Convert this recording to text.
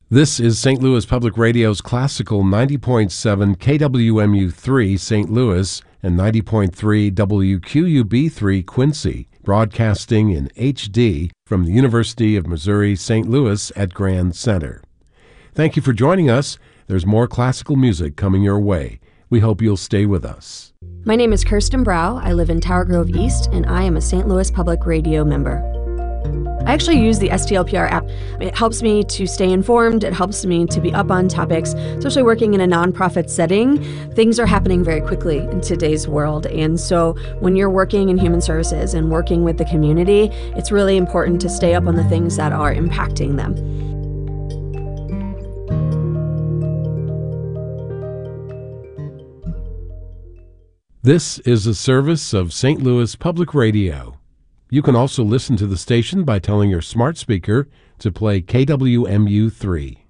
This is St. Louis Public Radio's classical 90.7 KWMU3 St. Louis and 90.3 WQUB3 Quincy, broadcasting in HD from the University of Missouri St. Louis at Grand Center. Thank you for joining us. There's more classical music coming your way. We hope you'll stay with us. My name is Kirsten Brow. I live in Tower Grove East, and I am a St. Louis Public Radio member. I actually use the STLPR app. It helps me to stay informed. It helps me to be up on topics, especially working in a nonprofit setting. Things are happening very quickly in today's world. And so when you're working in human services and working with the community, it's really important to stay up on the things that are impacting them. This is a service of St. Louis Public Radio. You can also listen to the station by telling your smart speaker to play KWMU3.